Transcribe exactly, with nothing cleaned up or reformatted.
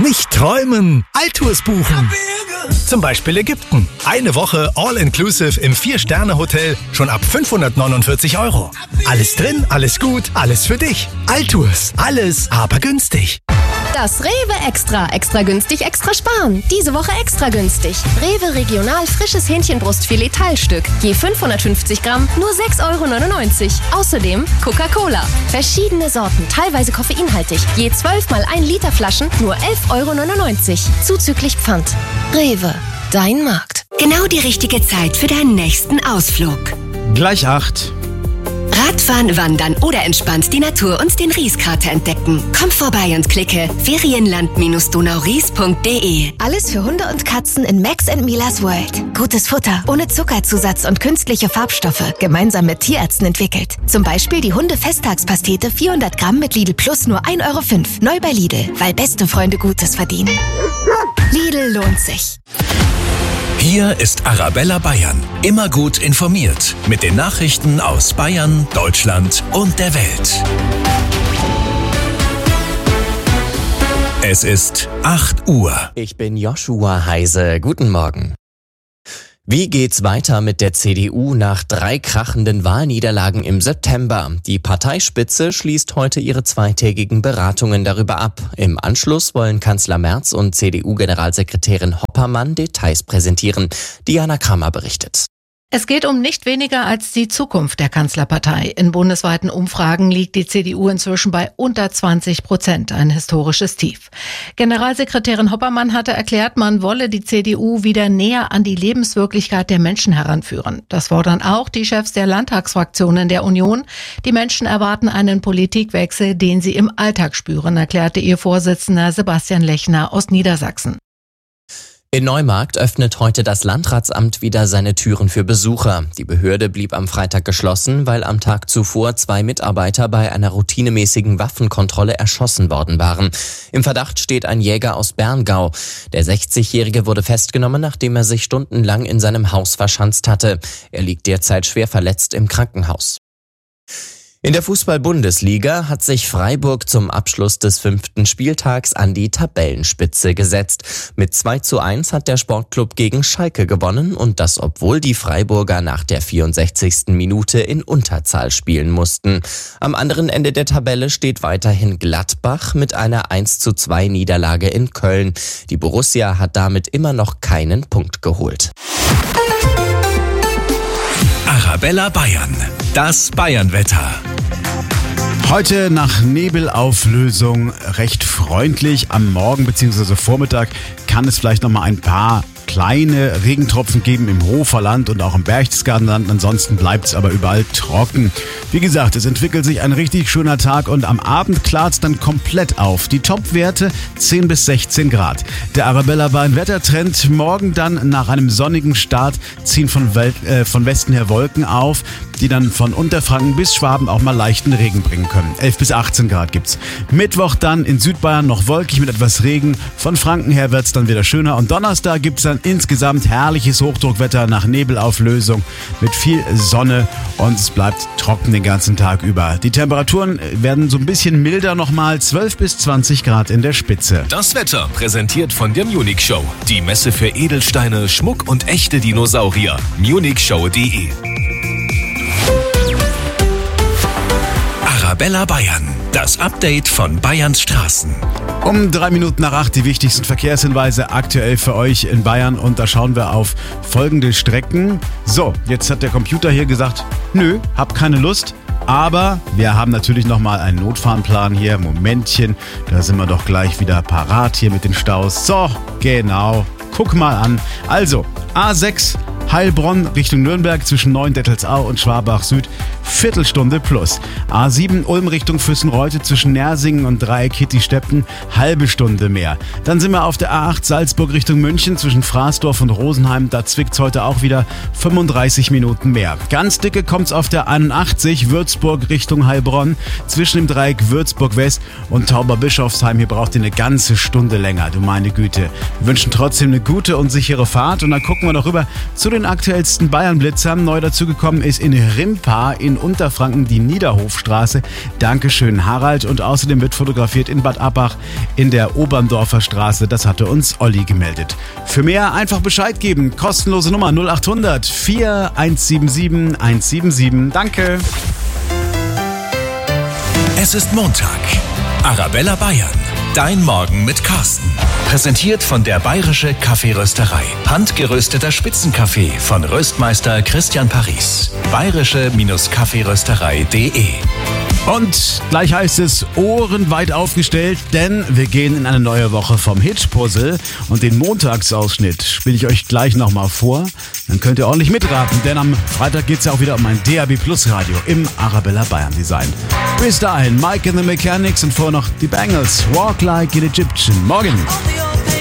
Nicht träumen, Altours buchen. Zum Beispiel Ägypten. Eine Woche All-Inclusive im Vier-Sterne-Hotel schon ab fünfhundertneunundvierzig Euro. Alles drin, alles gut, alles für dich. Altours, alles aber günstig. Das Rewe Extra. Extra günstig, extra sparen. Diese Woche extra günstig. Rewe Regional frisches Hähnchenbrustfilet Teilstück. Je fünfhundertfünfzig Gramm, nur sechs Euro neunundneunzig. Außerdem Coca-Cola. Verschiedene Sorten, teilweise koffeinhaltig. Je zwölf mal ein Liter Flaschen, nur elf Euro neunundneunzig. Zuzüglich Pfand. Rewe, dein Markt. Genau die richtige Zeit für deinen nächsten Ausflug. Gleich acht. Radfahren, wandern oder entspannt die Natur und den Rieskrater entdecken. Komm vorbei und klicke ferienland Bindestrich donauries Punkt de. Alles für Hunde und Katzen in Max and Milas World. Gutes Futter, ohne Zuckerzusatz und künstliche Farbstoffe. Gemeinsam mit Tierärzten entwickelt. Zum Beispiel die Hunde-Festtagspastete vierhundert Gramm mit Lidl Plus nur ein Euro fünf. Neu bei Lidl, weil beste Freunde Gutes verdienen. Lidl lohnt sich. Hier ist Arabella Bayern. Immer gut informiert. Mit den Nachrichten aus Bayern, Deutschland und der Welt. Es ist acht Uhr. Ich bin Joshua Heise. Guten Morgen. Wie geht's weiter mit der C D U nach drei krachenden Wahlniederlagen im September? Die Parteispitze schließt heute ihre zweitägigen Beratungen darüber ab. Im Anschluss wollen Kanzler Merz und C D U-Generalsekretärin Hoppermann Details präsentieren. Diana Kramer berichtet. Es geht um nicht weniger als die Zukunft der Kanzlerpartei. In bundesweiten Umfragen liegt die C D U inzwischen bei unter zwanzig Prozent, ein historisches Tief. Generalsekretärin Hoppermann hatte erklärt, man wolle die C D U wieder näher an die Lebenswirklichkeit der Menschen heranführen. Das fordern auch die Chefs der Landtagsfraktionen der Union. Die Menschen erwarten einen Politikwechsel, den sie im Alltag spüren, erklärte ihr Vorsitzender Sebastian Lechner aus Niedersachsen. In Neumarkt öffnet heute das Landratsamt wieder seine Türen für Besucher. Die Behörde blieb am Freitag geschlossen, weil am Tag zuvor zwei Mitarbeiter bei einer routinemäßigen Waffenkontrolle erschossen worden waren. Im Verdacht steht ein Jäger aus Berngau. Der sechzigjährige wurde festgenommen, nachdem er sich stundenlang in seinem Haus verschanzt hatte. Er liegt derzeit schwer verletzt im Krankenhaus. In der Fußball-Bundesliga hat sich Freiburg zum Abschluss des fünften Spieltags an die Tabellenspitze gesetzt. Mit zwei zu eins hat der Sportclub gegen Schalke gewonnen und das, obwohl die Freiburger nach der vierundsechzigsten Minute in Unterzahl spielen mussten. Am anderen Ende der Tabelle steht weiterhin Gladbach mit einer eins zu zwei Niederlage in Köln. Die Borussia hat damit immer noch keinen Punkt geholt. Arabella Bayern. Das Bayernwetter. Heute nach Nebelauflösung recht freundlich. Am Morgen bzw. Vormittag kann es vielleicht noch mal ein paar kleine Regentropfen geben im Hoferland und auch im Berchtesgadenland. Ansonsten bleibt es aber überall trocken. Wie gesagt, es entwickelt sich ein richtig schöner Tag und am Abend klart es dann komplett auf. Die Topwerte zehn bis sechzehn Grad. Der Arabella Bayern Wettertrend morgen dann nach einem sonnigen Start ziehen von, Wel- äh, von Westen her Wolken auf, die dann von Unterfranken bis Schwaben auch mal leichten Regen bringen können. elf bis achtzehn Grad gibt's. Mittwoch dann in Südbayern noch wolkig mit etwas Regen. Von Franken her wird's dann wieder schöner und Donnerstag gibt's dann insgesamt herrliches Hochdruckwetter nach Nebelauflösung mit viel Sonne und es bleibt trocken den ganzen Tag über. Die Temperaturen werden so ein bisschen milder nochmal, zwölf bis zwanzig Grad in der Spitze. Das Wetter präsentiert von der Munich Show. Die Messe für Edelsteine, Schmuck und echte Dinosaurier. munich show punkt de. Arabella Bayern. Das Update von Bayerns Straßen. Um drei Minuten nach acht die wichtigsten Verkehrshinweise aktuell für euch in Bayern und da schauen wir auf folgende Strecken. So, jetzt hat der Computer hier gesagt, nö, hab keine Lust. Aber wir haben natürlich nochmal einen Notfahrplan hier. Momentchen, da sind wir doch gleich wieder parat hier mit den Staus. So, genau, guck mal an. Also, A sechs Heilbronn Richtung Nürnberg zwischen Neuendettelsau und Schwabach Süd, Viertelstunde plus. A sieben Ulm Richtung Füssenreute zwischen Nersingen und Dreieck Hitti-Steppen, halbe Stunde mehr. Dann sind wir auf der A acht Salzburg Richtung München zwischen Fraßdorf und Rosenheim, da zwickt's heute auch wieder fünfunddreißig Minuten mehr. Ganz dicke kommt's auf der einundachtzig Würzburg Richtung Heilbronn zwischen dem Dreieck Würzburg West und Tauberbischofsheim. Hier braucht ihr eine ganze Stunde länger, du meine Güte. Wir wünschen trotzdem eine gute und sichere Fahrt und dann gucken wir noch rüber zu den den aktuellsten Bayern-Blitzern. Neu dazugekommen ist in Rimpa in Unterfranken die Niederhofstraße. Dankeschön, Harald. Und außerdem wird fotografiert in Bad Abbach in der Oberndorfer Straße. Das hatte uns Olli gemeldet. Für mehr einfach Bescheid geben. Kostenlose Nummer null acht hundert vier eins sieben sieben eins sieben sieben. Danke. Es ist Montag. Arabella Bayern. Dein Morgen mit Carsten. Präsentiert von der Bayerische Kaffeerösterei. Handgerösteter Spitzenkaffee von Röstmeister Christian Paris. bayerische-kaffeerösterei punkt de. Und gleich heißt es Ohren weit aufgestellt, denn wir gehen in eine neue Woche vom Hitch-Puzzle. Und den Montagsausschnitt spiele ich euch gleich nochmal vor. Dann könnt ihr ordentlich mitraten, denn am Freitag geht es ja auch wieder um ein D A B Plus Radio im Arabella Bayern Design. Bis dahin, Mike and the Mechanics und vorher noch die Bangles. Walk like an Egyptian. Morgen.